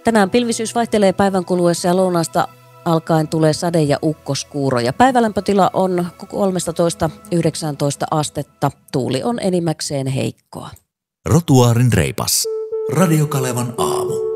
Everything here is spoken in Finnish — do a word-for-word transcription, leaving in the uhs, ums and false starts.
Tänään pilvisyys vaihtelee päivän kuluessa ja lounaasta alkaen tulee sade- ja ukkoskuuroja. Päivälämpötila on kolmetoista yhdeksäntoista astetta. Tuuli on enimmäkseen heikkoa. Rotuaarin reipas. Radio Kalevan aamu.